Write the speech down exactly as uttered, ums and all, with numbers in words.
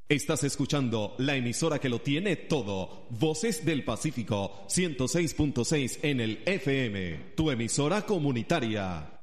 Estás escuchando la emisora que lo tiene todo. Voces del Pacífico, ciento seis punto seis en el F M. Tu emisora comunitaria.